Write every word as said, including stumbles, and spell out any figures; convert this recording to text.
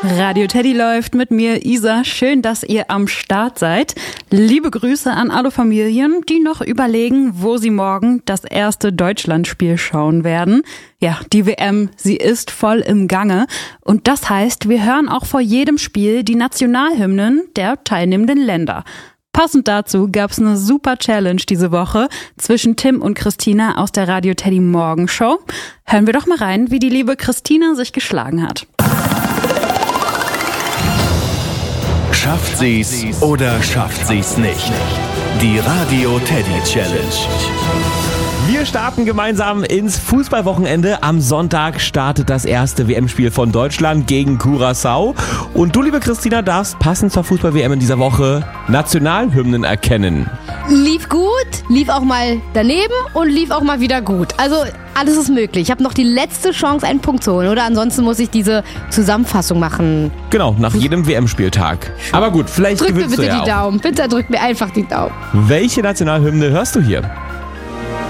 Radio Teddy läuft mit mir, Isa. Schön, dass ihr am Start seid. Liebe Grüße an alle Familien, die noch überlegen, wo sie morgen das erste Deutschlandspiel schauen werden. Ja, die W M, sie ist voll im Gange. Und das heißt, wir hören auch vor jedem Spiel die Nationalhymnen der teilnehmenden Länder. Passend dazu gab's eine super Challenge diese Woche zwischen Tim und Christina aus der Radio Teddy Morgenshow. Hören wir doch mal rein, wie die liebe Christina sich geschlagen hat. Schafft sie's oder schafft sie's nicht? Die Radio Teddy Challenge. Wir starten gemeinsam ins Fußballwochenende. Am Sonntag startet das erste W M-Spiel von Deutschland gegen Curaçao. Und du, liebe Christina, darfst passend zur Fußball-W M in dieser Woche Nationalhymnen erkennen. Lief gut, lief auch mal daneben und lief auch mal wieder gut. Also alles ist möglich. Ich habe noch die letzte Chance, einen Punkt zu holen, oder? Ansonsten muss ich diese Zusammenfassung machen. Genau, nach jedem W M-Spieltag. Aber gut, vielleicht Drück mir gewinnst bitte du ja die auch. Daumen. Bitte drück mir einfach die Daumen. Welche Nationalhymne hörst du hier?